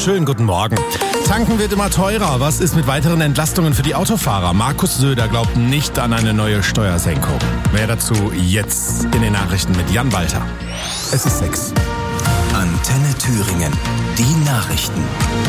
Schönen guten Morgen. Tanken wird immer teurer. Was ist mit weiteren Entlastungen für die Autofahrer? Markus Söder glaubt nicht an eine neue Steuersenkung. Mehr dazu jetzt in den Nachrichten mit Jan Walter. Es ist 6. Antenne Thüringen. Die Nachrichten.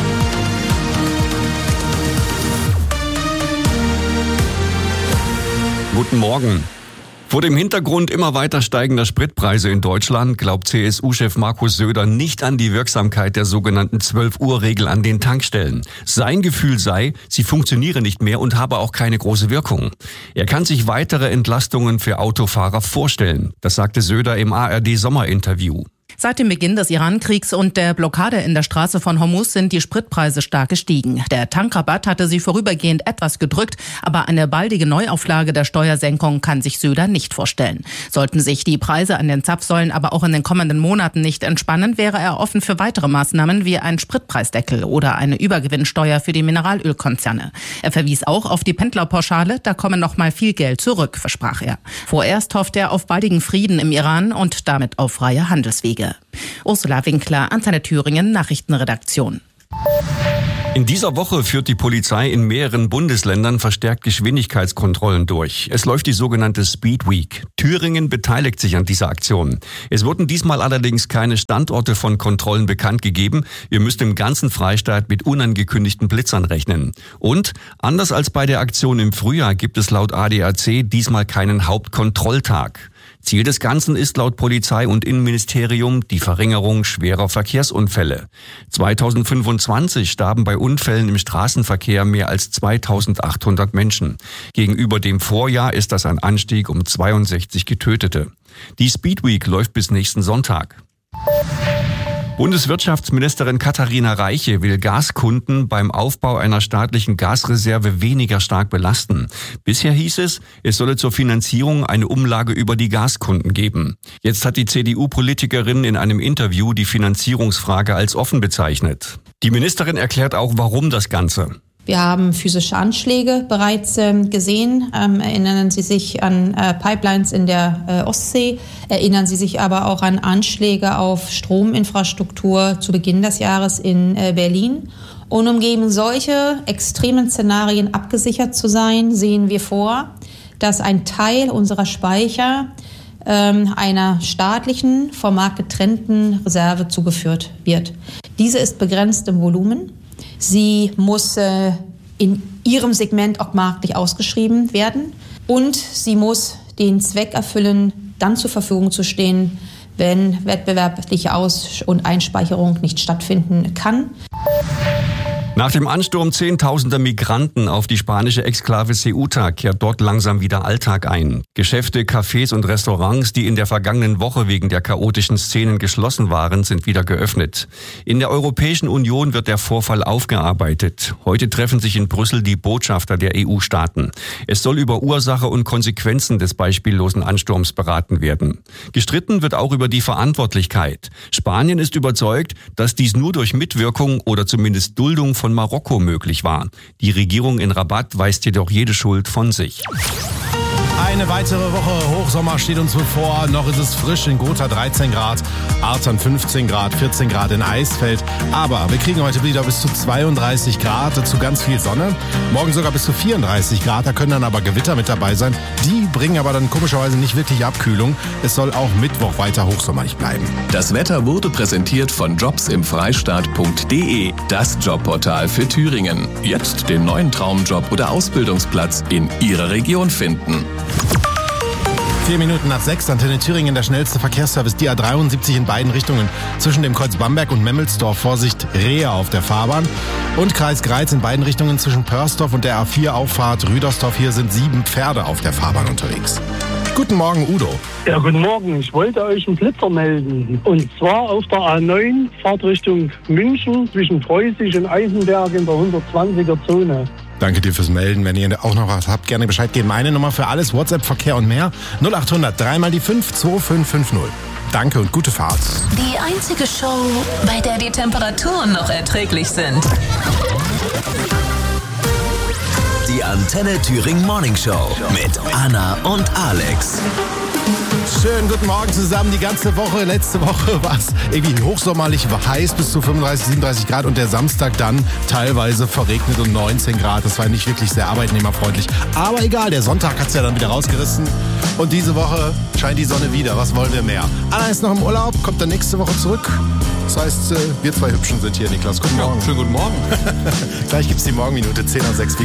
Guten Morgen. Vor dem Hintergrund immer weiter steigender Spritpreise in Deutschland glaubt CSU-Chef Markus Söder nicht an die Wirksamkeit der sogenannten 12-Uhr-Regel an den Tankstellen. Sein Gefühl sei, sie funktioniere nicht mehr und habe auch keine große Wirkung. Er kann sich weitere Entlastungen für Autofahrer vorstellen. Das sagte Söder im ARD-Sommerinterview. Seit dem Beginn des Iran-Kriegs und der Blockade in der Straße von Hormuz sind die Spritpreise stark gestiegen. Der Tankrabatt hatte sie vorübergehend etwas gedrückt, aber eine baldige Neuauflage der Steuersenkung kann sich Söder nicht vorstellen. Sollten sich die Preise an den Zapfsäulen aber auch in den kommenden Monaten nicht entspannen, wäre er offen für weitere Maßnahmen wie einen Spritpreisdeckel oder eine Übergewinnsteuer für die Mineralölkonzerne. Er verwies auch auf die Pendlerpauschale, da komme noch mal viel Geld zurück, versprach er. Vorerst hofft er auf baldigen Frieden im Iran und damit auf freie Handelswege. Ursula Winkler, Antenne Thüringen, Nachrichtenredaktion. In dieser Woche führt die Polizei in mehreren Bundesländern verstärkt Geschwindigkeitskontrollen durch. Es läuft die sogenannte Speed Week. Thüringen beteiligt sich an dieser Aktion. Es wurden diesmal allerdings keine Standorte von Kontrollen bekannt gegeben. Wir müssen im ganzen Freistaat mit unangekündigten Blitzern rechnen. Und anders als bei der Aktion im Frühjahr gibt es laut ADAC diesmal keinen Hauptkontrolltag. Ziel des Ganzen ist laut Polizei und Innenministerium die Verringerung schwerer Verkehrsunfälle. 2025 starben bei Unfällen im Straßenverkehr mehr als 2800 Menschen. Gegenüber dem Vorjahr ist das ein Anstieg um 62 Getötete. Die Speed Week läuft bis nächsten Sonntag. Bundeswirtschaftsministerin Katharina Reiche will Gaskunden beim Aufbau einer staatlichen Gasreserve weniger stark belasten. Bisher hieß es, es solle zur Finanzierung eine Umlage über die Gaskunden geben. Jetzt hat die CDU-Politikerin in einem Interview die Finanzierungsfrage als offen bezeichnet. Die Ministerin erklärt auch, warum das Ganze. Wir haben physische Anschläge bereits gesehen. Erinnern Sie sich an Pipelines in der Ostsee. Erinnern Sie sich aber auch an Anschläge auf Strominfrastruktur zu Beginn des Jahres in Berlin. Und um gegen solche extremen Szenarien abgesichert zu sein, sehen wir vor, dass ein Teil unserer Speicher einer staatlichen, vom Markt getrennten Reserve zugeführt wird. Diese ist begrenzt im Volumen. Sie muss in ihrem Segment auch marktlich ausgeschrieben werden und sie muss den Zweck erfüllen, dann zur Verfügung zu stehen, wenn wettbewerbliche Aus- und Einspeicherung nicht stattfinden kann. Nach dem Ansturm zehntausender Migranten auf die spanische Exklave Ceuta kehrt dort langsam wieder Alltag ein. Geschäfte, Cafés und Restaurants, die in der vergangenen Woche wegen der chaotischen Szenen geschlossen waren, sind wieder geöffnet. In der Europäischen Union wird der Vorfall aufgearbeitet. Heute treffen sich in Brüssel die Botschafter der EU-Staaten. Es soll über Ursache und Konsequenzen des beispiellosen Ansturms beraten werden. Gestritten wird auch über die Verantwortlichkeit. Spanien ist überzeugt, dass dies nur durch Mitwirkung oder zumindest Duldung von Marokko möglich war. Die Regierung in Rabat weist jedoch jede Schuld von sich. Eine weitere Woche Hochsommer steht uns bevor. Noch ist es frisch in Gotha 13 Grad, Artern 15 Grad, 14 Grad in Eisfeld. Aber wir kriegen heute wieder bis zu 32 Grad, dazu ganz viel Sonne. Morgen sogar bis zu 34 Grad, da können dann aber Gewitter mit dabei sein. Die bringen aber dann komischerweise nicht wirklich Abkühlung. Es soll auch Mittwoch weiter hochsommerlich bleiben. Das Wetter wurde präsentiert von jobsimfreistaat.de, das Jobportal für Thüringen. Jetzt den neuen Traumjob oder Ausbildungsplatz in Ihrer Region finden. 4 Minuten nach 6, Antenne Thüringen, der schnellste Verkehrsservice, die A73 in beiden Richtungen. Zwischen dem Kreuz Bamberg und Memmelsdorf, Vorsicht, Rehe auf der Fahrbahn. Und Kreis Greiz in beiden Richtungen zwischen Pörsdorf und der A4-Auffahrt Rüdersdorf. Hier sind 7 Pferde auf der Fahrbahn unterwegs. Guten Morgen, Udo. Ja, guten Morgen. Ich wollte euch einen Blitzer melden. Und zwar auf der A9, Fahrtrichtung München, zwischen Preußisch und Eisenberg in der 120er Zone. Danke dir fürs Melden. Wenn ihr auch noch was habt, gerne Bescheid geben. Meine Nummer für alles, WhatsApp, Verkehr und mehr. 0800 3 mal die 5 2550. Danke und gute Fahrt. Die einzige Show, bei der die Temperaturen noch erträglich sind. Die Antenne Thüringen Morning Show mit Anna und Alex. Schönen guten Morgen zusammen. Die ganze Woche, letzte Woche war es irgendwie hochsommerlich heiß bis zu 35, 37 Grad und der Samstag dann teilweise verregnet und 19 Grad. Das war nicht wirklich sehr arbeitnehmerfreundlich. Aber egal, der Sonntag hat es ja dann wieder rausgerissen. Und diese Woche scheint die Sonne wieder. Was wollen wir mehr? Anna ist noch im Urlaub, kommt dann nächste Woche zurück. Das heißt, wir zwei Hübschen sind hier, Niklas. Guten Morgen. Schönen guten Morgen. Gleich gibt's die Morgenminute 10:06.